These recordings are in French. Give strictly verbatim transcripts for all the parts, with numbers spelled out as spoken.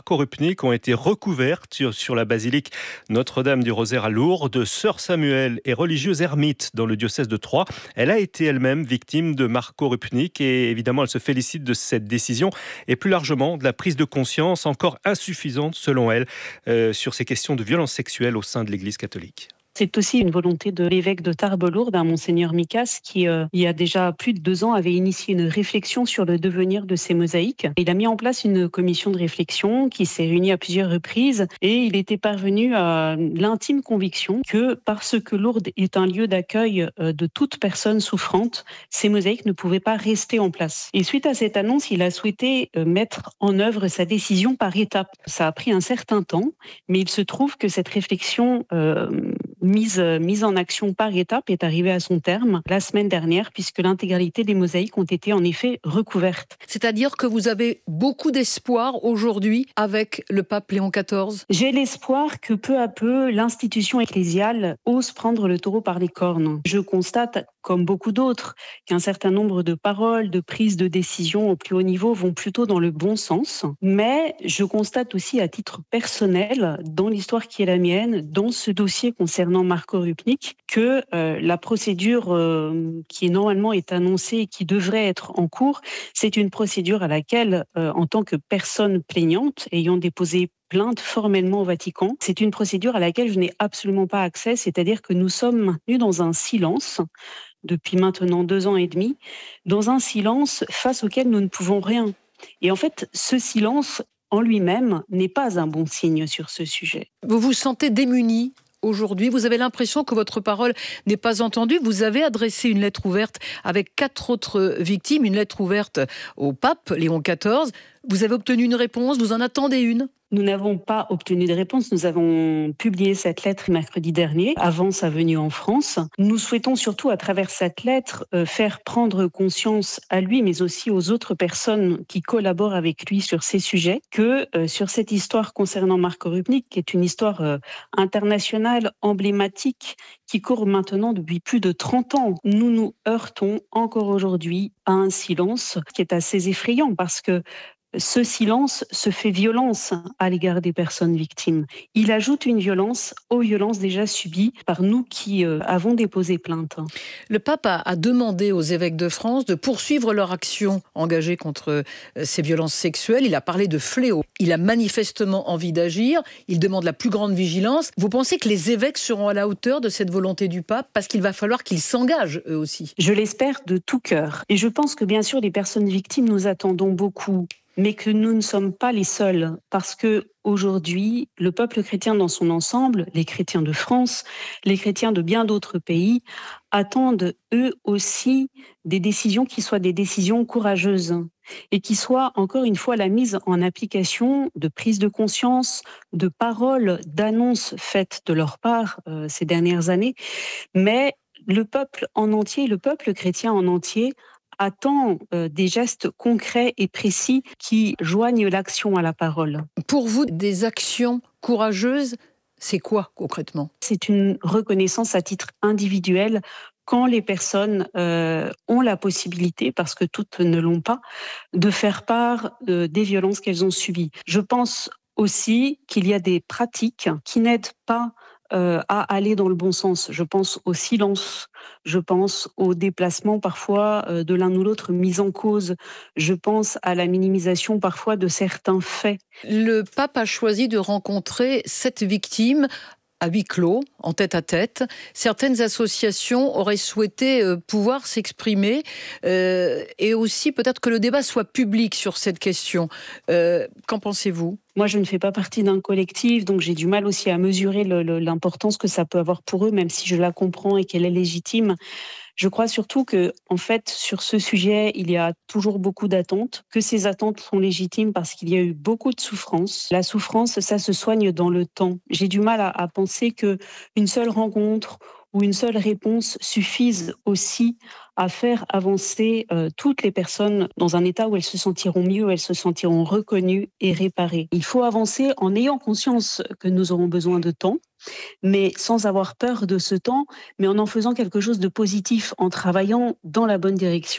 Marco Rupnik ont été recouvertes sur, sur la basilique Notre-Dame du Rosaire à Lourdes. Sœur Samuel est religieuse ermite dans le diocèse de Troyes. Elle a été elle-même victime de Marco Rupnik et évidemment elle se félicite de cette décision et plus largement de la prise de conscience encore insuffisante selon elle euh, sur ces questions de violence sexuelle au sein de l'Église catholique. C'est aussi une volonté de l'évêque de Tarbes-Lourdes, Monseigneur Micas, qui, euh, il y a déjà plus de deux ans, avait initié une réflexion sur le devenir de ces mosaïques. Il a mis en place une commission de réflexion qui s'est réunie à plusieurs reprises et il était parvenu à l'intime conviction que parce que Lourdes est un lieu d'accueil de toute personne souffrante, ces mosaïques ne pouvaient pas rester en place. Et suite à cette annonce, il a souhaité mettre en œuvre sa décision par étapes. Ça a pris un certain temps, mais il se trouve que cette réflexion euh, Mise, mise en action par étapes est arrivée à son terme la semaine dernière puisque l'intégralité des mosaïques ont été en effet recouvertes. C'est-à-dire que vous avez beaucoup d'espoir aujourd'hui avec le pape Léon quatorze ? J'ai l'espoir que peu à peu l'institution ecclésiale ose prendre le taureau par les cornes. Je constate, comme beaucoup d'autres, qu'un certain nombre de paroles, de prises de décision au plus haut niveau vont plutôt dans le bon sens. Mais je constate aussi à titre personnel, dans l'histoire qui est la mienne, dans ce dossier concernant Marco Rupnik, que euh, la procédure euh, qui normalement est annoncée et qui devrait être en cours, c'est une procédure à laquelle, euh, en tant que personne plaignante, ayant déposé plainte formellement au Vatican, c'est une procédure à laquelle je n'ai absolument pas accès, c'est-à-dire que nous sommes maintenus dans un silence depuis maintenant deux ans et demi, dans un silence face auquel nous ne pouvons rien. Et en fait, ce silence en lui-même n'est pas un bon signe sur ce sujet. Vous vous sentez démuni ? Aujourd'hui, vous avez l'impression que votre parole n'est pas entendue. Vous avez adressé une lettre ouverte avec quatre autres victimes, une lettre ouverte au pape Léon quatorze. Vous avez obtenu une réponse, vous en attendez une ? Nous n'avons pas obtenu de réponse. Nous avons publié cette lettre mercredi dernier, avant sa venue en France. Nous souhaitons surtout, à travers cette lettre, euh, faire prendre conscience à lui, mais aussi aux autres personnes qui collaborent avec lui sur ces sujets, que euh, sur cette histoire concernant Marco Rupnik, qui est une histoire euh, internationale, emblématique, qui court maintenant depuis plus de trente ans, nous nous heurtons encore aujourd'hui à un silence qui est assez effrayant parce que ce silence se fait violence à l'égard des personnes victimes. Il ajoute une violence aux violences déjà subies par nous qui euh, avons déposé plainte. Le pape a, a demandé aux évêques de France de poursuivre leur action engagée contre euh, ces violences sexuelles. Il a parlé de fléau. Il a manifestement envie d'agir. Il demande la plus grande vigilance. Vous pensez que les évêques seront à la hauteur de cette volonté du pape parce qu'il va falloir qu'ils s'engagent eux aussi ? Je l'espère de tout cœur. Et je pense que bien sûr, les personnes victimes, nous attendons beaucoup. Mais que nous ne sommes pas les seuls, parce que aujourd'hui, le peuple chrétien dans son ensemble, les chrétiens de France, les chrétiens de bien d'autres pays, attendent eux aussi des décisions qui soient des décisions courageuses et qui soient encore une fois la mise en application de prise de conscience, de paroles, d'annonces faites de leur part euh, ces dernières années. Mais le peuple en entier, le peuple chrétien en entier, attend euh, des gestes concrets et précis qui joignent l'action à la parole. Pour vous, des actions courageuses, c'est quoi concrètement ? C'est une reconnaissance à titre individuel quand les personnes euh, ont la possibilité, parce que toutes ne l'ont pas, de faire part euh, des violences qu'elles ont subies. Je pense aussi qu'il y a des pratiques qui n'aident pas Euh, à aller dans le bon sens. Je pense au silence, je pense au déplacement parfois euh, de l'un ou l'autre mis en cause, je pense à la minimisation parfois de certains faits. Le pape a choisi de rencontrer sept victimes à huis clos, en tête à tête. Certaines associations auraient souhaité euh, pouvoir s'exprimer euh, et aussi peut-être que le débat soit public sur cette question. Euh, qu'en pensez-vous ? Moi, je ne fais pas partie d'un collectif, donc j'ai du mal aussi à mesurer le, le, l'importance que ça peut avoir pour eux, même si je la comprends et qu'elle est légitime. Je crois surtout que, en fait, sur ce sujet, il y a toujours beaucoup d'attentes, que ces attentes sont légitimes parce qu'il y a eu beaucoup de souffrance. La souffrance, ça se soigne dans le temps. J'ai du mal à, à penser que une seule rencontre ou une seule réponse suffise aussi à faire avancer euh, toutes les personnes dans un état où elles se sentiront mieux, où elles se sentiront reconnues et réparées. Il faut avancer en ayant conscience que nous aurons besoin de temps, mais sans avoir peur de ce temps, mais en en faisant quelque chose de positif, en travaillant dans la bonne direction.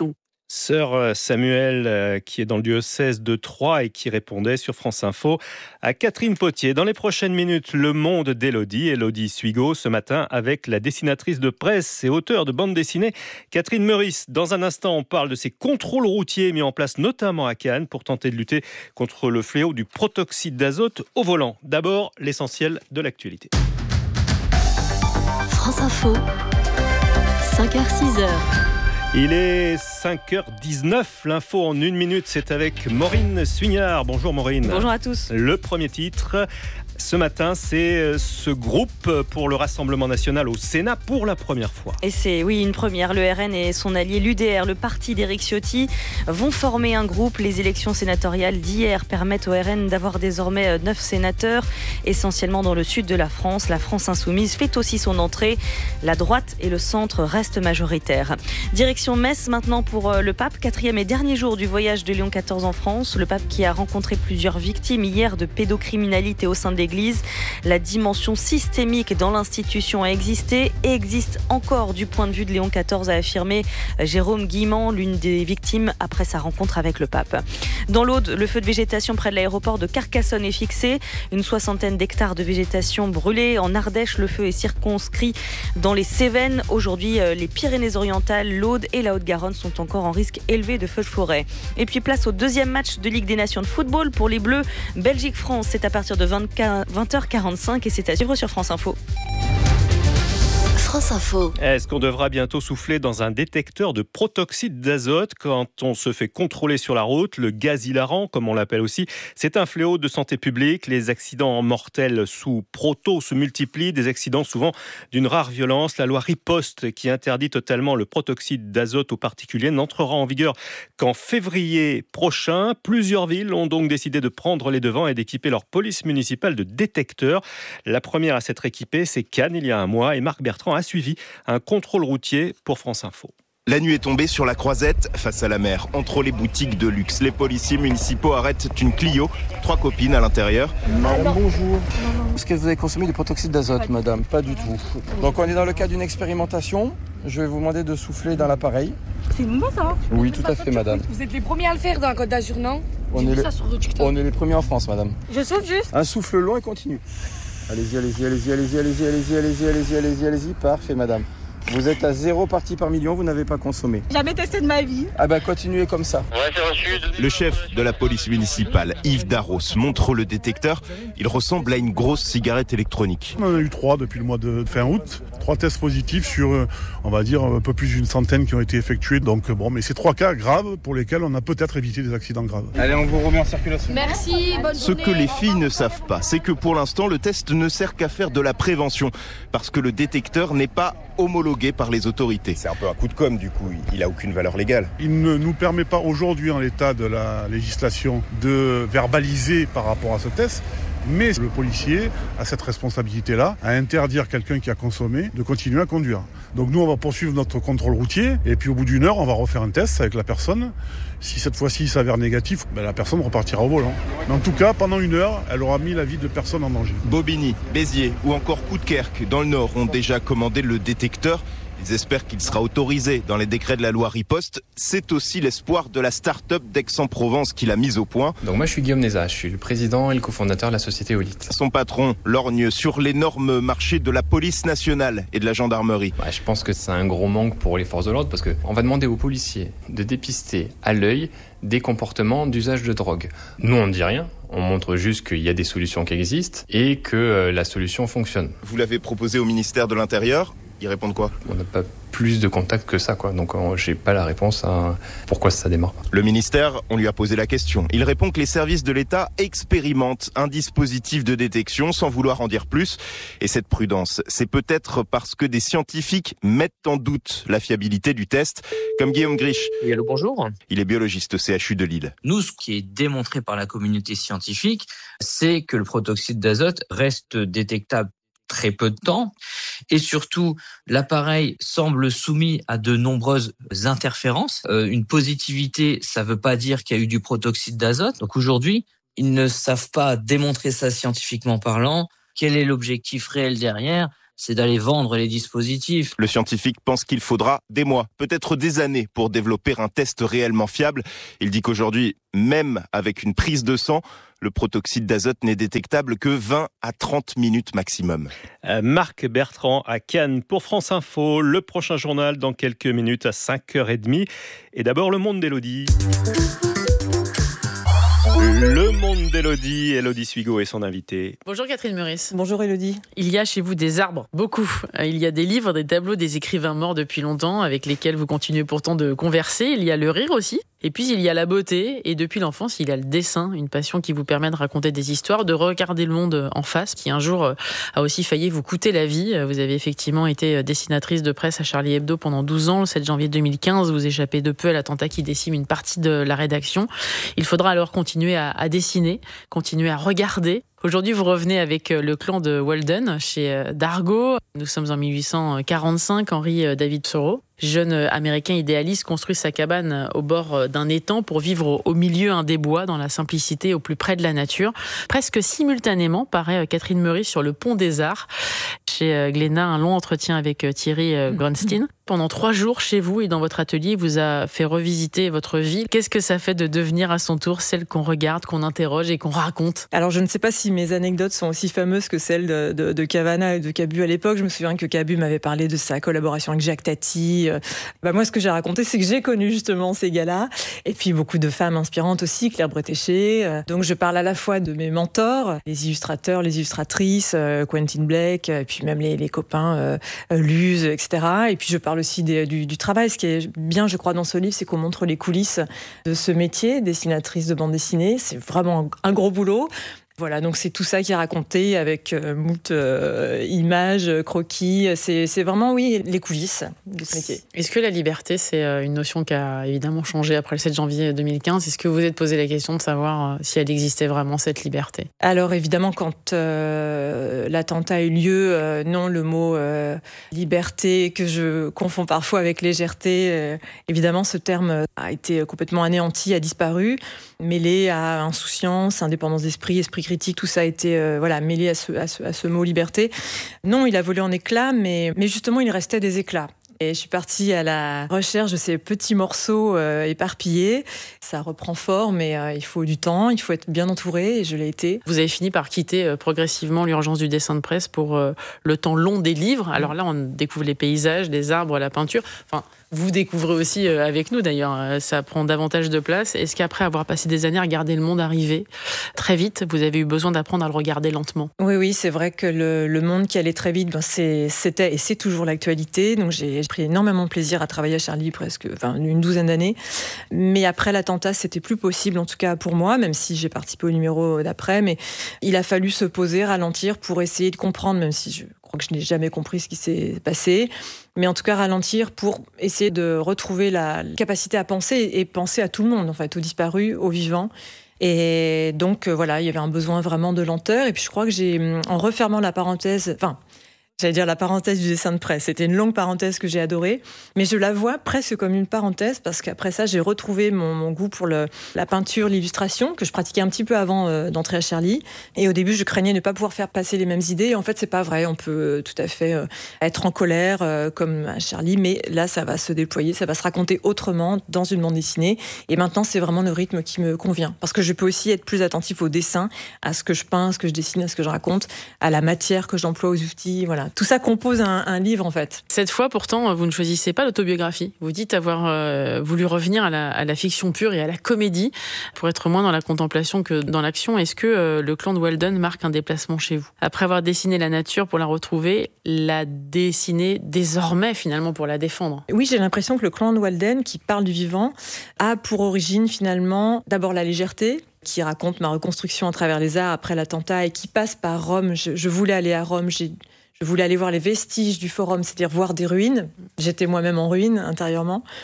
Sœur Samuel, qui est dans le diocèse de Troyes et qui répondait sur France Info à Catherine Potier. Dans les prochaines minutes, le monde d'Élodie, Élodie Suigo, ce matin avec la dessinatrice de presse et auteure de bande dessinée, Catherine Meurice. Dans un instant, on parle de ces contrôles routiers mis en place notamment à Cannes pour tenter de lutter contre le fléau du protoxyde d'azote au volant. D'abord, l'essentiel de l'actualité. France Info, cinq heures six heures. Il est cinq heures dix-neuf, l'info en une minute, c'est avec Maureen Suignard. Bonjour Maureen. Bonjour à tous. Le premier titre, ce matin, c'est ce groupe pour le Rassemblement national au Sénat pour la première fois. Et c'est, oui, une première. Le R N et son allié l'U D R, le parti d'Éric Ciotti, vont former un groupe. Les élections sénatoriales d'hier permettent au R N d'avoir désormais neuf sénateurs, essentiellement dans le sud de la France. La France insoumise fait aussi son entrée. La droite et le centre restent majoritaires. Direction Metz maintenant pour le pape, quatrième et dernier jour du voyage de Léon quatorze en France. Le pape qui a rencontré plusieurs victimes hier de pédocriminalité au sein de l'Église. La dimension systémique dans l'institution a existé et existe encore du point de vue de Léon quatorze, a affirmé Jérôme Guimand, l'une des victimes après sa rencontre avec le pape. Dans l'Aude, le feu de végétation près de l'aéroport de Carcassonne est fixé. Une soixantaine d'hectares de végétation brûlés. En Ardèche, le feu est circonscrit dans les Cévennes. Aujourd'hui, les Pyrénées-Orientales, l'Aude et la Haute-Garonne sont encore en risque élevé de feux de forêt. Et puis place au deuxième match de Ligue des Nations de football pour les Bleus. Belgique-France, c'est à partir de vingt heures quarante-cinq et c'est à suivre sur France Info. France Info. Est-ce qu'on devra bientôt souffler dans un détecteur de protoxyde d'azote quand on se fait contrôler sur la route? Le gaz hilarant, comme on l'appelle aussi, c'est un fléau de santé publique. Les accidents mortels sous proto se multiplient, des accidents souvent d'une rare violence. La loi Riposte, qui interdit totalement le protoxyde d'azote aux particuliers, n'entrera en vigueur qu'en février prochain. Plusieurs villes ont donc décidé de prendre les devants et d'équiper leur police municipale de détecteurs. La première à s'être équipée, c'est Cannes il y a un mois, et Marc Bertrand a suivi un contrôle routier pour France Info. La nuit est tombée sur la Croisette, face à la mer, entre les boutiques de luxe. Les policiers municipaux arrêtent une Clio, trois copines à l'intérieur. Madame, bonjour. Est-ce que vous avez consommé du protoxyde d'azote, madame? Pas du tout. Donc on est dans le cadre d'une expérimentation. Je vais vous demander de souffler dans l'appareil. C'est nouveau ça? Oui, tout à fait, madame. Vous êtes les premiers à le faire dans la Côte d'Azur, non? On est, le... on est les premiers en France, madame. Je souffle juste. Un souffle long et continu. Allez-y, allez-y, allez-y, allez-y, allez-y, allez-y, allez-y, allez-y, allez-y, allez-y. Parfait, madame. Vous êtes à zéro partie par million, vous n'avez pas consommé. Jamais testé de ma vie. Ah bah continuez comme ça. Le chef de la police municipale, Yves Darros, montre le détecteur. Il ressemble à une grosse cigarette électronique. On en a eu trois depuis le mois de fin août. Trois tests positifs sur, on va dire, un peu plus d'une centaine qui ont été effectués. Donc bon, mais c'est trois cas graves pour lesquels on a peut-être évité des accidents graves. Allez, on vous remet en circulation. Merci, bonne Ce journée. que les filles ne savent pas, c'est que pour l'instant, le test ne sert qu'à faire de la prévention. Parce que le détecteur n'est pas homologué par les autorités. C'est un peu un coup de com' du coup, il n'a aucune valeur légale. Il ne nous permet pas aujourd'hui, en l'état de la législation, de verbaliser par rapport à ce test. Mais le policier a cette responsabilité-là, à interdire quelqu'un qui a consommé de continuer à conduire. Donc nous, on va poursuivre notre contrôle routier, et puis au bout d'une heure, on va refaire un test avec la personne. Si cette fois-ci il s'avère négatif, ben la personne repartira au volant. Mais en tout cas, pendant une heure, elle aura mis la vie de personne en danger. Bobigny, Béziers ou encore Coudekerque, dans le Nord, ont déjà commandé le détecteur. Ils espèrent qu'il sera autorisé dans les décrets de la loi Riposte. C'est aussi l'espoir de la start-up d'Aix-en-Provence qui l'a mise au point. Donc moi je suis Guillaume Néza, je suis le président et le cofondateur de la société Olite. Son patron lorgne sur l'énorme marché de la police nationale et de la gendarmerie. Ouais, je pense que c'est un gros manque pour les forces de l'ordre parce qu'on va demander aux policiers de dépister à l'œil des comportements d'usage de drogue. Nous on ne dit rien, on montre juste qu'il y a des solutions qui existent et que la solution fonctionne. Vous l'avez proposé au ministère de l'Intérieur ? Ils répondent quoi? On n'a pas plus de contacts que ça, quoi. Donc euh, j'ai pas la réponse à pourquoi ça démarre pas. Le ministère, on lui a posé la question. Il répond que les services de l'État expérimentent un dispositif de détection sans vouloir en dire plus. Et cette prudence, c'est peut-être parce que des scientifiques mettent en doute la fiabilité du test, comme Guillaume Grisch. Oui, allô, bonjour. Il est biologiste au C H U de Lille. Nous, ce qui est démontré par la communauté scientifique, c'est que le protoxyde d'azote reste détectable très peu de temps et surtout l'appareil semble soumis à de nombreuses interférences. Euh, une positivité, ça veut pas dire qu'il y a eu du protoxyde d'azote. Donc aujourd'hui, ils ne savent pas démontrer ça scientifiquement parlant. Quel est l'objectif réel derrière ? c'est d'aller vendre les dispositifs. Le scientifique pense qu'il faudra des mois, peut-être des années pour développer un test réellement fiable. Il dit qu'aujourd'hui, même avec une prise de sang, le protoxyde d'azote n'est détectable que vingt à trente minutes maximum. Euh, Marc Bertrand à Cannes pour France Info. Le prochain journal dans quelques minutes à cinq heures trente. Et d'abord, le monde d'Élodie. Le monde d'Élodie, Élodie Suigo est son invitée. Bonjour Catherine Meurice. Bonjour Élodie. Il y a chez vous des arbres, beaucoup. Il y a des livres, des tableaux, des écrivains morts depuis longtemps avec lesquels vous continuez pourtant de converser. Il y a le rire aussi. Et puis il y a la beauté. Et depuis l'enfance, il y a le dessin, une passion qui vous permet de raconter des histoires, de regarder le monde en face, qui un jour a aussi failli vous coûter la vie. Vous avez effectivement été dessinatrice de presse à Charlie Hebdo pendant douze ans. Le sept janvier deux mille quinze, vous échappez de peu à l'attentat qui décime une partie de la rédaction. Il faudra alors continuer à, à dessiner, continuer à regarder. Aujourd'hui, vous revenez avec le clan de Walden chez Dargaud. Nous sommes en mille huit cent quarante-cinq. Henry David Thoreau, jeune américain idéaliste, construit sa cabane au bord d'un étang pour vivre au milieu des bois, dans la simplicité, au plus près de la nature. Presque simultanément, paraît Catherine Meurice sur le Pont des Arts. Chez Glénat, un long entretien avec Thierry Grunstein. Pendant trois jours, chez vous et dans votre atelier, il vous a fait revisiter votre vie. Qu'est-ce que ça fait de devenir à son tour celle qu'on regarde, qu'on interroge et qu'on raconte ? Alors, je ne sais pas si mes anecdotes sont aussi fameuses que celles de, de, de Cavana et de Cabu à l'époque. Je me souviens que Cabu m'avait parlé de sa collaboration avec Jacques Tati. Bah, moi, ce que j'ai raconté, c'est que j'ai connu justement ces gars-là. Et puis, beaucoup de femmes inspirantes aussi, Claire Bretéché. Donc, je parle à la fois de mes mentors, les illustrateurs, les illustratrices, Quentin Blake, et puis même les, les copains euh, Luz, et cetera. Et puis, je parle aussi des, du, du travail. Ce qui est bien, je crois, dans ce livre, c'est qu'on montre les coulisses de ce métier, dessinatrice de bande dessinée. C'est vraiment un gros boulot. Voilà, donc c'est tout ça qui est raconté avec euh, moult euh, images, croquis. C'est, c'est vraiment, oui, les coulisses de ce métier. Est-ce que la liberté, c'est une notion qui a évidemment changé après le sept janvier deux mille quinze ? Est-ce que vous vous êtes posé la question de savoir si elle existait vraiment, cette liberté ? Alors évidemment, quand euh, l'attentat a eu lieu, euh, non, le mot euh, liberté, que je confonds parfois avec légèreté, euh, évidemment, ce terme a été complètement anéanti, a disparu, mêlé à insouciance, indépendance d'esprit, esprit critique, tout ça a été euh, voilà, mêlé à ce, à, ce, à ce mot liberté. Non, il a volé en éclats, mais, mais justement, il restait des éclats. Et je suis partie à la recherche de ces petits morceaux euh, éparpillés. Ça reprend forme, mais euh, il faut du temps, il faut être bien entouré, et je l'ai été. Vous avez fini par quitter euh, progressivement l'urgence du dessin de presse pour euh, le temps long des livres. Alors là, on découvre les paysages, les arbres, la peinture. Enfin, vous découvrez aussi euh, avec nous, d'ailleurs. Euh, ça prend davantage de place. Est-ce qu'après avoir passé des années à regarder le monde arriver, très vite, vous avez eu besoin d'apprendre à le regarder lentement ? Oui, oui, c'est vrai que le, le monde qui allait très vite, ben, c'est, c'était et c'est toujours l'actualité. Donc j'ai pris énormément de plaisir à travailler à Charlie, presque enfin, une douzaine d'années. Mais après l'attentat, c'était plus possible, en tout cas pour moi, même si j'ai participé au numéro d'après. Mais il a fallu se poser, ralentir pour essayer de comprendre, même si je crois que je n'ai jamais compris ce qui s'est passé. Mais en tout cas, ralentir pour essayer de retrouver la capacité à penser et penser à tout le monde, en fait, aux disparus, aux vivants. Et donc, voilà, il y avait un besoin vraiment de lenteur. Et puis, je crois que j'ai, en refermant la parenthèse, enfin, j'allais dire la parenthèse du dessin de presse. C'était une longue parenthèse que j'ai adorée, mais je la vois presque comme une parenthèse parce qu'après ça, j'ai retrouvé mon, mon goût pour le, la peinture, l'illustration que je pratiquais un petit peu avant euh, d'entrer à Charlie. Et au début, je craignais ne pas pouvoir faire passer les mêmes idées. Et en fait, c'est pas vrai. On peut euh, tout à fait euh, être en colère euh, comme à Charlie, mais là, ça va se déployer, ça va se raconter autrement dans une bande dessinée. Et maintenant, c'est vraiment le rythme qui me convient parce que je peux aussi être plus attentif au dessin, à ce que je peins, à ce que je dessine, à ce que je raconte, à la matière que j'emploie, aux outils, voilà. Tout ça compose un, un livre, en fait. Cette fois, pourtant, vous ne choisissez pas l'autobiographie. Vous dites avoir euh, voulu revenir à la, à la fiction pure et à la comédie pour être moins dans la contemplation que dans l'action. Est-ce que euh, le clan de Walden marque un déplacement chez vous ? Après avoir dessiné la nature pour la retrouver, la dessiner désormais, finalement, pour la défendre ? Oui, j'ai l'impression que le clan de Walden, qui parle du vivant, a pour origine, finalement, d'abord la légèreté, qui raconte ma reconstruction à travers les arts après l'attentat et qui passe par Rome. Je, je voulais aller à Rome, j'ai Je voulais aller voir les vestiges du forum, c'est-à-dire voir des ruines. J'étais moi-même en ruine intérieurement.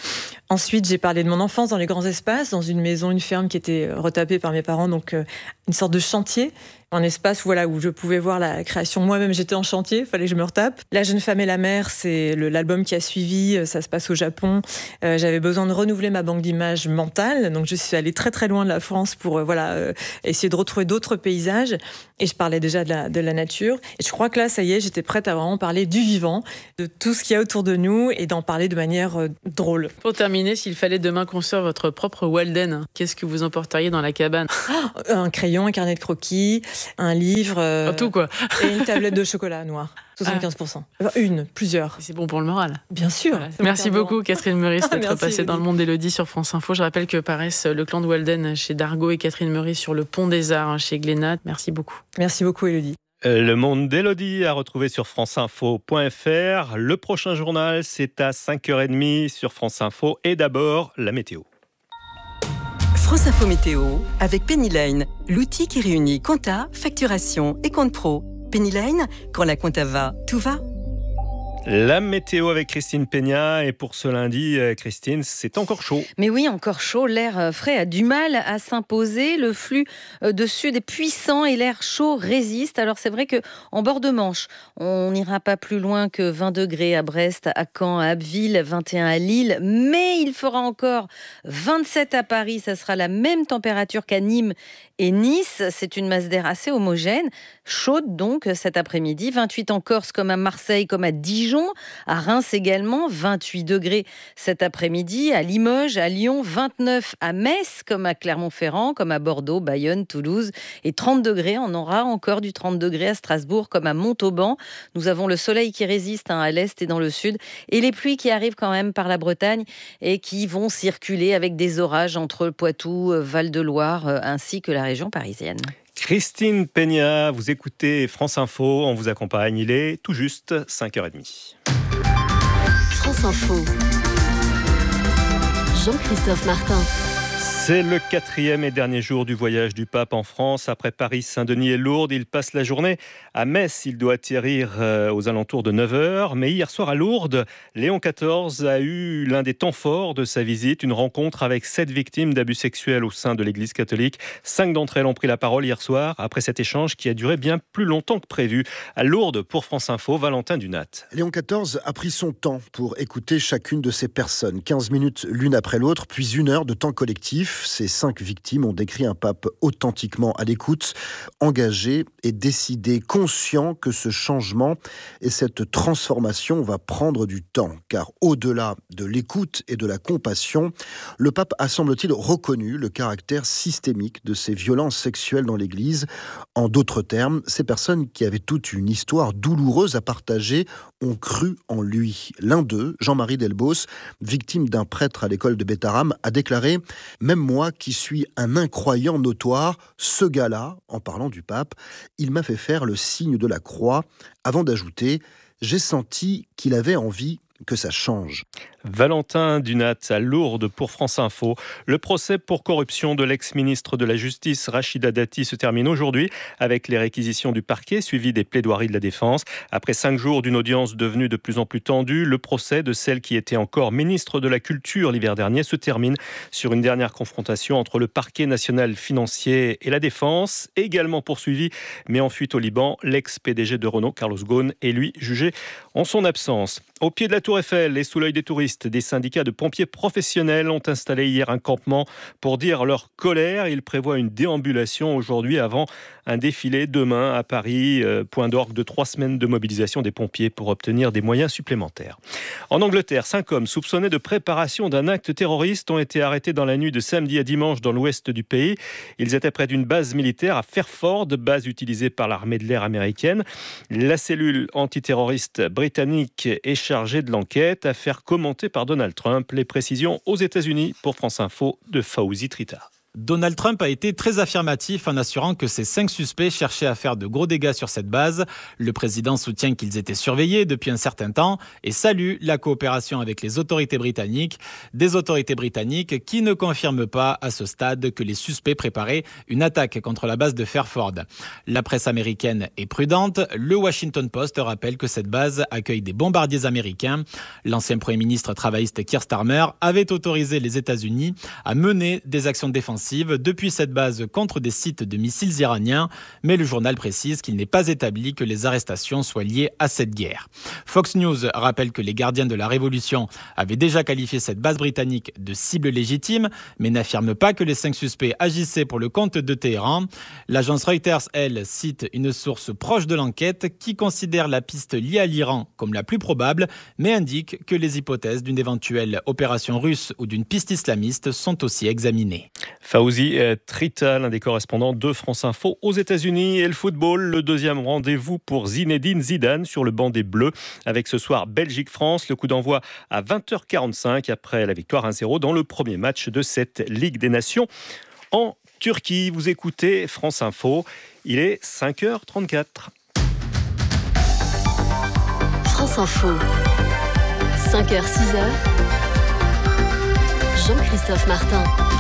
Ensuite, j'ai parlé de mon enfance dans les grands espaces, dans une maison, une ferme qui était retapée par mes parents, donc euh, une sorte de chantier. Un espace voilà, où je pouvais voir la création. Moi-même, j'étais en chantier, il fallait que je me retape. La jeune femme et la mère, c'est le, l'album qui a suivi, ça se passe au Japon. Euh, j'avais besoin de renouveler ma banque d'images mentale, donc je suis allée très très loin de la France pour euh, voilà, euh, essayer de retrouver d'autres paysages. Et je parlais déjà de la, de la nature. Et je crois que là, ça y est, j'étais prête à vraiment parler du vivant, de tout ce qu'il y a autour de nous et d'en parler de manière euh, drôle. Pour terminer, s'il fallait demain construire votre propre Walden, qu'est-ce que vous emporteriez dans la cabane ? Un crayon, un carnet de croquis, un livre euh, tout quoi. Et une tablette de chocolat noir. soixante-quinze pour cent. Enfin, une, plusieurs. C'est bon pour le moral. Bien sûr. Voilà. Merci beaucoup Catherine Meurice d'être Merci, passée Elodie. dans le monde d'Élodie sur France Info. Je rappelle que paraissent Le Clan de Walden chez Dargaud et Catherine Meurice sur Le Pont des Arts chez Glénat. Merci beaucoup. Merci beaucoup Élodie. Le monde d'Élodie à retrouver sur franceinfo point f r. Le prochain journal, c'est à cinq heures trente sur France Info. Et d'abord, la météo. France Info Météo avec Pennyline, l'outil qui réunit compta, facturation et compte pro. Pennyline, quand la compta va, tout va. La météo avec Christine Peña. Et pour ce lundi, Christine, c'est encore chaud. Mais oui, encore chaud. L'air frais a du mal à s'imposer. Le flux de sud est puissant et l'air chaud résiste. Alors c'est vrai qu'en bord de Manche, on n'ira pas plus loin que vingt degrés à Brest, à Caen, à Abbeville, vingt et un à Lille. Mais il fera encore vingt-sept à Paris. Ça sera la même température qu'à Nîmes et Nice. C'est une masse d'air assez homogène. Chaude donc cet après-midi. vingt-huit en Corse comme à Marseille, comme à Dijon. À Reims également, vingt-huit degrés cet après-midi. À Limoges, à Lyon, vingt-neuf à Metz, comme à Clermont-Ferrand, comme à Bordeaux, Bayonne, Toulouse. Et trente degrés, on aura encore du trente degrés à Strasbourg, comme à Montauban. Nous avons le soleil qui résiste hein, à l'est et dans le sud. Et les pluies qui arrivent quand même par la Bretagne et qui vont circuler avec des orages entre le Poitou, Val-de-Loire, ainsi que la région parisienne. Christine Peña, vous écoutez France Info, on vous accompagne, il est tout juste cinq heures trente. France Info. Jean-Christophe Martin. C'est le quatrième et dernier jour du voyage du pape en France. Après Paris, Saint-Denis et Lourdes, il passe la journée à Metz. Il doit atterrir aux alentours de neuf heures. Mais hier soir à Lourdes, Léon quatorze a eu l'un des temps forts de sa visite, une rencontre avec sept victimes d'abus sexuels au sein de l'Église catholique. Cinq d'entre elles ont pris la parole hier soir, après cet échange qui a duré bien plus longtemps que prévu. À Lourdes, pour France Info, Valentin Dunat. Léon quatorze a pris son temps pour écouter chacune de ces personnes. quinze minutes l'une après l'autre, puis une heure de temps collectif. Ces cinq victimes ont décrit un pape authentiquement à l'écoute, engagé et décidé, conscient que ce changement et cette transformation va prendre du temps. Car au-delà de l'écoute et de la compassion, le pape a, semble-t-il, reconnu le caractère systémique de ces violences sexuelles dans l'Église. En d'autres termes, ces personnes qui avaient toute une histoire douloureuse à partager ont cru en lui. L'un d'eux, Jean-Marie Delbos, victime d'un prêtre à l'école de Bétharram, a déclaré « Même moi qui suis un incroyant notoire, ce gars-là, en parlant du pape, il m'a fait faire le signe de la croix, avant d'ajouter « J'ai senti qu'il avait envie que ça change ». Valentin Dunat à Lourdes pour France Info. Le procès pour corruption de l'ex-ministre de la Justice Rachida Dati se termine aujourd'hui avec les réquisitions du parquet suivies des plaidoiries de la défense. Après cinq jours d'une audience devenue de plus en plus tendue, le procès de celle qui était encore ministre de la Culture l'hiver dernier se termine sur une dernière confrontation entre le parquet national financier et la défense, également poursuivi mais en fuite au Liban. L'ex-P D G de Renault, Carlos Ghosn, est lui jugé en son absence. Au pied de la Tour Eiffel et sous l'œil des touristes, des syndicats de pompiers professionnels ont installé hier un campement pour dire leur colère. Ils prévoient une déambulation aujourd'hui avant un défilé demain à Paris, point d'orgue de trois semaines de mobilisation des pompiers pour obtenir des moyens supplémentaires. En Angleterre, cinq hommes soupçonnés de préparation d'un acte terroriste ont été arrêtés dans la nuit de samedi à dimanche dans l'ouest du pays. Ils étaient près d'une base militaire à Fairford, base utilisée par l'armée de l'air américaine. La cellule antiterroriste britannique est chargée de l'enquête, affaire commentée par Donald Trump. Les précisions aux États-Unis pour France Info de Fawzi Trita. Donald Trump a été très affirmatif en assurant que ces cinq suspects cherchaient à faire de gros dégâts sur cette base. Le président soutient qu'ils étaient surveillés depuis un certain temps et salue la coopération avec les autorités britanniques. Des autorités britanniques qui ne confirment pas à ce stade que les suspects préparaient une attaque contre la base de Fairford. La presse américaine est prudente. Le Washington Post rappelle que cette base accueille des bombardiers américains. L'ancien Premier ministre travailliste Keir Starmer avait autorisé les États-Unis à mener des actions défensives depuis cette base contre des sites de missiles iraniens, mais le journal précise qu'il n'est pas établi que les arrestations soient liées à cette guerre. Fox News rappelle que les gardiens de la Révolution avaient déjà qualifié cette base britannique de cible légitime, mais n'affirme pas que les cinq suspects agissaient pour le compte de Téhéran. L'agence Reuters, elle, cite une source proche de l'enquête qui considère la piste liée à l'Iran comme la plus probable, mais indique que les hypothèses d'une éventuelle opération russe ou d'une piste islamiste sont aussi examinées. Fawzi Trita, l'un des correspondants de France Info aux États-Unis. Et le football, le deuxième rendez-vous pour Zinedine Zidane sur le banc des Bleus. Avec ce soir Belgique-France, le coup d'envoi à vingt heures quarante-cinq après la victoire un zéro dans le premier match de cette Ligue des Nations en Turquie. Vous écoutez France Info, il est cinq heures trente-quatre. France Info, cinq heures six heures. Jean-Christophe Martin.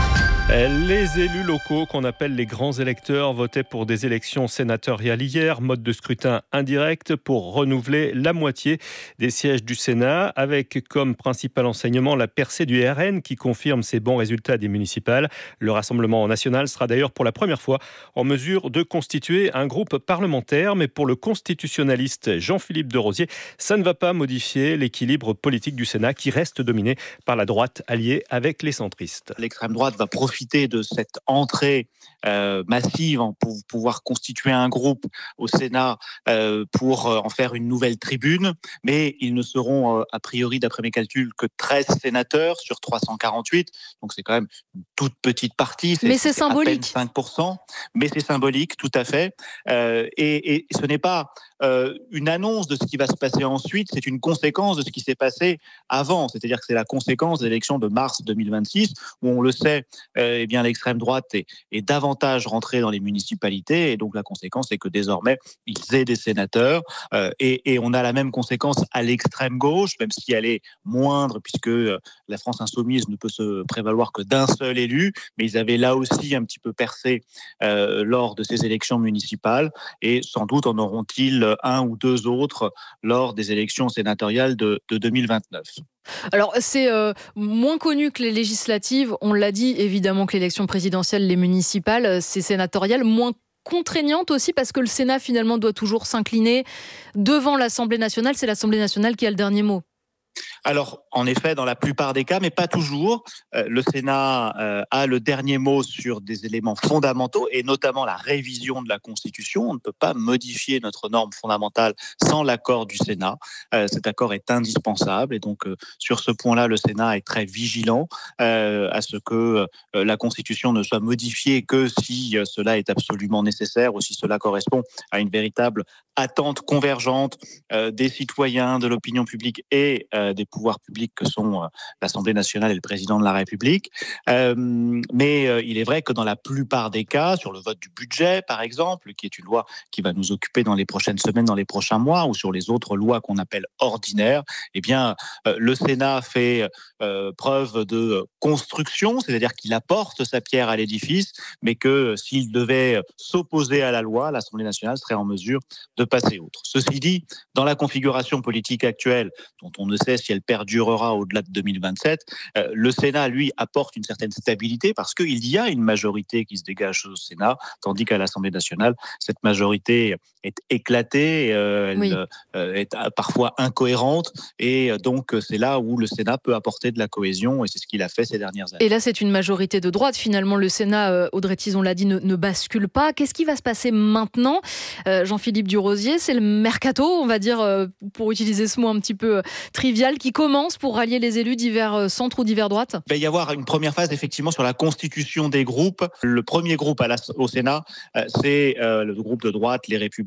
Les élus locaux, qu'on appelle les grands électeurs, votaient pour des élections sénatoriales hier, mode de scrutin indirect pour renouveler la moitié des sièges du Sénat, avec comme principal enseignement la percée du R N qui confirme ses bons résultats des municipales. Le Rassemblement national sera d'ailleurs pour la première fois en mesure de constituer un groupe parlementaire, mais pour le constitutionnaliste Jean-Philippe Derosier, ça ne va pas modifier l'équilibre politique du Sénat qui reste dominé par la droite alliée avec les centristes. L'extrême droite va profiter de cette entrée euh, massive pour pouvoir constituer un groupe au Sénat euh, pour en faire une nouvelle tribune, mais ils ne seront euh, a priori, d'après mes calculs, que treize sénateurs sur trois cent quarante-huit, donc c'est quand même une toute petite partie. C'est, mais c'est, c'est symbolique. À peine cinq pour cent, mais c'est symbolique, tout à fait. Euh, et, et ce n'est pas euh, une annonce de ce qui va se passer ensuite, c'est une conséquence de ce qui s'est passé avant, c'est-à-dire que c'est la conséquence des élections de mars deux mille vingt-six, où on le sait, euh, eh bien, l'extrême droite est, est davantage rentrée dans les municipalités et donc la conséquence c'est que désormais ils aient des sénateurs euh, et, et on a la même conséquence à l'extrême gauche, même si elle est moindre puisque euh, la France insoumise ne peut se prévaloir que d'un seul élu, mais ils avaient là aussi un petit peu percé euh, lors de ces élections municipales et sans doute en auront-ils un ou deux autres lors des élections sénatoriales de, de deux mille vingt-neuf. Alors, c'est euh, moins connu que les législatives. On l'a dit, évidemment, que l'élection présidentielle, les municipales, c'est sénatorial. Moins contraignante aussi parce que le Sénat, finalement, doit toujours s'incliner devant l'Assemblée nationale. C'est l'Assemblée nationale qui a le dernier mot. Alors, en effet, dans la plupart des cas, mais pas toujours, euh, le Sénat euh, a le dernier mot sur des éléments fondamentaux et notamment la révision de la Constitution. On ne peut pas modifier notre norme fondamentale sans l'accord du Sénat. Euh, cet accord est indispensable et donc euh, sur ce point-là, le Sénat est très vigilant euh, à ce que euh, la Constitution ne soit modifiée que si euh, cela est absolument nécessaire ou si cela correspond à une véritable attente convergente euh, des citoyens, de l'opinion publique et euh, des pouvoirs publics que sont euh, l'Assemblée nationale et le président de la République. Euh, mais euh, il est vrai que dans la plupart des cas, sur le vote du budget, par exemple, qui est une loi qui va nous occuper dans les prochaines semaines, dans les prochains mois, ou sur les autres lois qu'on appelle ordinaires, eh bien, euh, le Sénat fait euh, preuve de construction, c'est-à-dire qu'il apporte sa pierre à l'édifice, mais que s'il devait s'opposer à la loi, l'Assemblée nationale serait en mesure de passer outre. Ceci dit, dans la configuration politique actuelle, dont on ne sait si elle perdurera au-delà de deux mille vingt-sept, euh, le Sénat, lui, apporte une certaine stabilité parce qu'il y a une majorité qui se dégage au Sénat, tandis qu'à l'Assemblée nationale, cette majorité est éclatée, euh, elle oui. euh, est parfois incohérente, et donc c'est là où le Sénat peut apporter de la cohésion, et c'est ce qu'il a fait ces dernières années. Et là, c'est une majorité de droite. Finalement, le Sénat, euh, Audrey Tizon l'a dit, ne, ne bascule pas. Qu'est-ce qui va se passer maintenant, euh, Jean-Philippe Derosier? C'est le mercato, on va dire, euh, pour utiliser ce mot un petit peu euh, trivial, qui commence pour rallier les élus divers centres ou divers droites? Il va y avoir une première phase, effectivement, sur la constitution des groupes. Le premier groupe à la, au Sénat, euh, c'est euh, le groupe de droite, les Républicains,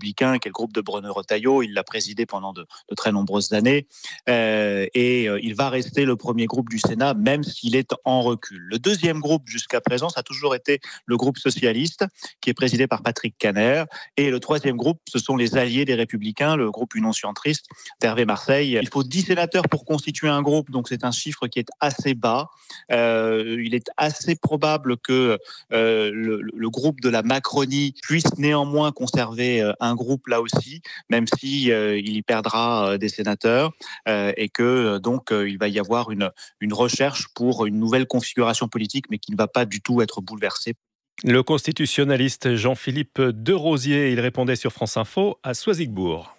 Républicains, qui est le groupe de Bruno Retailleau. Il l'a présidé pendant de, de très nombreuses années. Euh, et euh, il va rester le premier groupe du Sénat, même s'il est en recul. Le deuxième groupe, jusqu'à présent, ça a toujours été le groupe socialiste, qui est présidé par Patrick Kanner. Et le troisième groupe, ce sont les alliés des Républicains, le groupe Union centriste d'Hervé Marseille. Il faut dix sénateurs pour constituer un groupe, donc c'est un chiffre qui est assez bas. Euh, il est assez probable que euh, le, le groupe de la Macronie puisse néanmoins conserver euh, un groupe là aussi, même si euh, il y perdra euh, des sénateurs euh, et que euh, donc euh, il va y avoir une, une recherche pour une nouvelle configuration politique, mais qui ne va pas du tout être bouleversée. Le constitutionnaliste Jean-Philippe Derosier, il répondait sur France Info à Soisigbourg.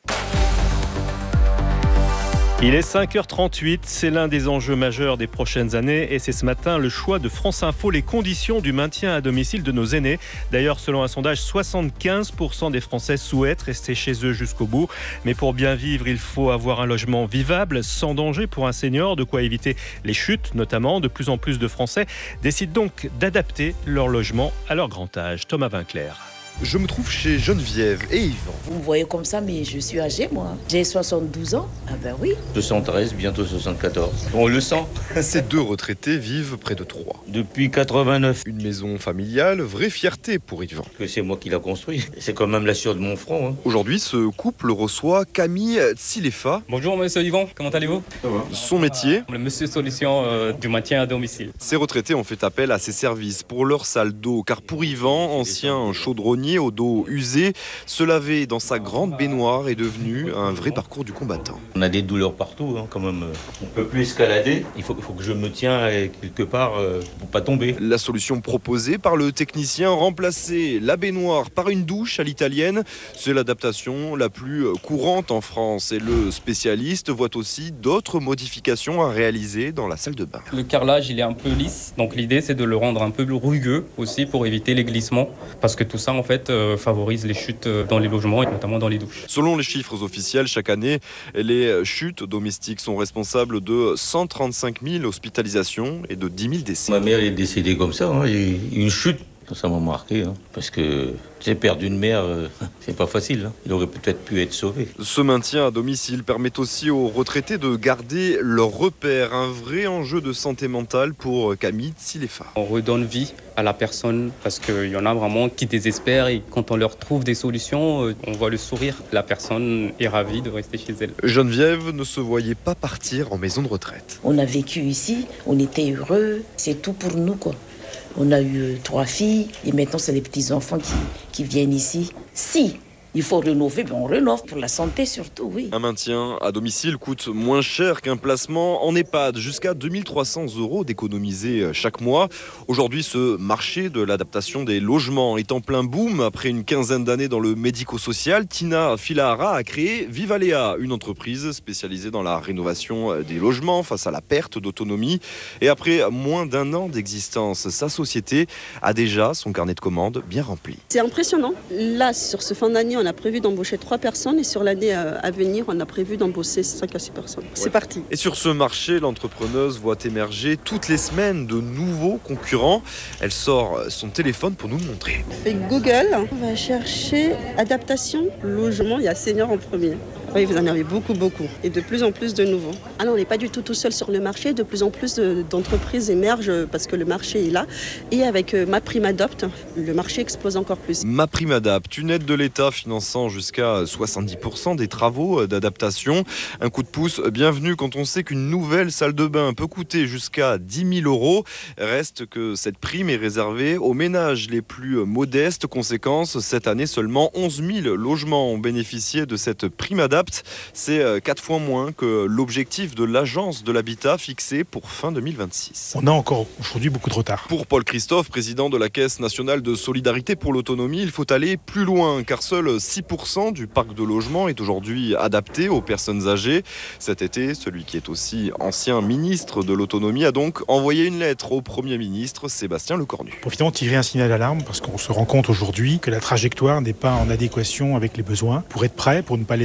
Il est cinq heures trente-huit, c'est l'un des enjeux majeurs des prochaines années et c'est ce matin le choix de France Info, les conditions du maintien à domicile de nos aînés. D'ailleurs, selon un sondage, soixante-quinze pour cent des Français souhaitent rester chez eux jusqu'au bout. Mais pour bien vivre, il faut avoir un logement vivable, sans danger pour un senior, de quoi éviter les chutes notamment. De plus en plus de Français décident donc d'adapter leur logement à leur grand âge. Thomas Vinclair. Je me trouve chez Geneviève et Yvan. Vous me voyez comme ça, mais je suis âgée, moi. J'ai soixante-douze ans. Ah ben oui. soixante-treize, bientôt soixante-quatorze. On le sent. Ces deux retraités vivent près de Troyes. Depuis quatre-vingt-neuf. Une maison familiale, vraie fierté pour Yvan. Que c'est moi qui l'a construit. C'est quand même la sueur de mon front. Hein. Aujourd'hui, ce couple reçoit Camille Tsilefa. Bonjour, monsieur Yvan. Comment allez-vous ? Ça va. Son métier ? Le monsieur solution euh, du maintien à domicile. Ces retraités ont fait appel à ses services pour leur salle d'eau. Car pour Yvan, ancien chaudronnier au dos usé, se laver dans sa grande baignoire est devenu un vrai parcours du combattant. On a des douleurs partout, hein, quand même. On ne peut plus escalader. Il faut, il faut que je me tiens quelque part euh, pour pas tomber. La solution proposée par le technicien, remplacer la baignoire par une douche à l'italienne, c'est l'adaptation la plus courante en France. Et le spécialiste voit aussi d'autres modifications à réaliser dans la salle de bain. Le carrelage, il est un peu lisse. Donc l'idée, c'est de le rendre un peu rugueux aussi pour éviter les glissements. Parce que tout ça, en fait, euh, favorise les chutes dans les logements et notamment dans les douches. Selon les chiffres officiels, chaque année, les chutes domestiques sont responsables de cent trente-cinq mille hospitalisations et de dix mille décès. Ma mère est décédée comme ça, hein, une chute. Ça m'a marqué, hein, parce que j'ai perdu une mère, euh, c'est pas facile. Hein. Il aurait peut-être pu être sauvé. Ce maintien à domicile permet aussi aux retraités de garder leurs repères. Un vrai enjeu de santé mentale pour Camille Tsilefa. On redonne vie à la personne, parce qu'il y en a vraiment qui désespèrent et quand on leur trouve des solutions, on voit le sourire. La personne est ravie de rester chez elle. Geneviève ne se voyait pas partir en maison de retraite. On a vécu ici, on était heureux, c'est tout pour nous, quoi. On a eu trois filles et maintenant c'est les petits-enfants qui, qui viennent ici. Si il faut rénover, ben on rénove pour la santé surtout, oui. Un maintien à domicile coûte moins cher qu'un placement en EHPAD, jusqu'à deux mille trois cents euros d'économiser chaque mois. Aujourd'hui, ce marché de l'adaptation des logements est en plein boom. Après une quinzaine d'années dans le médico-social, Tina Filahara a créé Vivalea, une entreprise spécialisée dans la rénovation des logements face à la perte d'autonomie. Et après moins d'un an d'existence, sa société a déjà son carnet de commandes bien rempli. C'est impressionnant. Là, sur ce fin d'année, on a prévu d'embaucher trois personnes et sur l'année à venir, on a prévu d'embaucher cinq à six personnes. Ouais. C'est parti. Et sur ce marché, l'entrepreneuse voit émerger toutes les semaines de nouveaux concurrents. Elle sort son téléphone pour nous le montrer. On fait Google, on va chercher adaptation, logement, il y a senior en premier. Oui, vous en avez beaucoup, beaucoup. Et de plus en plus de nouveaux. Ah non, on n'est pas du tout tout seul sur le marché. De plus en plus d'entreprises émergent parce que le marché est là. Et avec MaPrimeAdapt, le marché explose encore plus. MaPrimeAdapt, une aide de l'État finançant jusqu'à soixante-dix pour cent des travaux d'adaptation. Un coup de pouce bienvenu quand on sait qu'une nouvelle salle de bain peut coûter jusqu'à dix mille euros. Reste que cette prime est réservée aux ménages les plus modestes. Conséquence, cette année, seulement onze mille logements ont bénéficié de cette PrimeAdapt. C'est quatre fois moins que l'objectif de l'agence de l'habitat fixé pour fin deux mille vingt-six. On a encore aujourd'hui beaucoup de retard. Pour Paul Christophe, président de la Caisse nationale de solidarité pour l'autonomie, il faut aller plus loin car seul six pour cent du parc de logement est aujourd'hui adapté aux personnes âgées. Cet été, celui qui est aussi ancien ministre de l'autonomie a donc envoyé une lettre au Premier ministre Sébastien Lecornu. Pour finalement tirer un signal d'alarme parce qu'on se rend compte aujourd'hui que la trajectoire n'est pas en adéquation avec les besoins. Pour être prêt, pour ne pas laisser finalement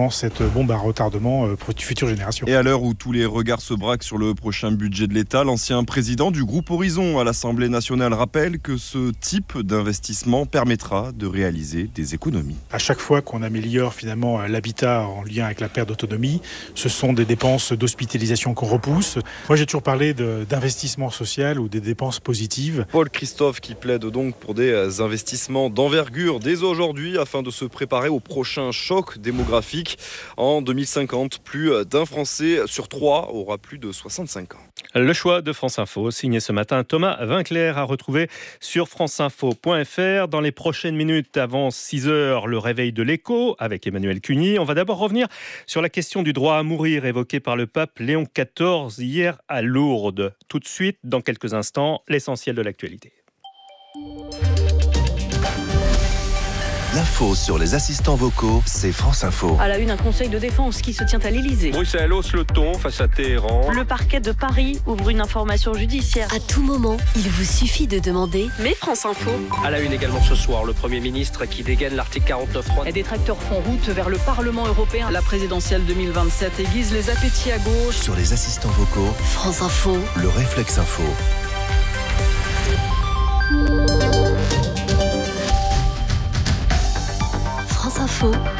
vraiment cette bombe à retardement pour les futures générations. Et à l'heure où tous les regards se braquent sur le prochain budget de l'État, l'ancien président du groupe Horizon à l'Assemblée nationale rappelle que ce type d'investissement permettra de réaliser des économies. À chaque fois qu'on améliore finalement l'habitat en lien avec la perte d'autonomie, ce sont des dépenses d'hospitalisation qu'on repousse. Moi j'ai toujours parlé de, d'investissement social ou des dépenses positives. Paul Christophe qui plaide donc pour des investissements d'envergure dès aujourd'hui afin de se préparer au prochain choc démographique. En deux mille cinquante, plus d'un Français sur trois aura plus de soixante-cinq ans. Le choix de France Info, signé ce matin Thomas Vinclair, à retrouver sur franceinfo point f r. Dans les prochaines minutes, avant six heures, le réveil de l'écho avec Emmanuel Cuny. On va d'abord revenir sur la question du droit à mourir évoquée par le pape Léon quatorze hier à Lourdes. Tout de suite, dans quelques instants, l'essentiel de l'actualité. L'info sur les assistants vocaux, c'est France Info. À la une, un conseil de défense qui se tient à l'Elysée. Bruxelles hausse le ton face à Téhéran. Le parquet de Paris ouvre une information judiciaire. À tout moment, il vous suffit de demander « Mais France Info ». À la une également ce soir, le Premier ministre qui dégaine l'article quarante-neuf trois. Les détracteurs font route vers le Parlement européen. La présidentielle deux mille vingt-sept aiguise les appétits à gauche. Sur les assistants vocaux, France Info, le réflexe info. France Info.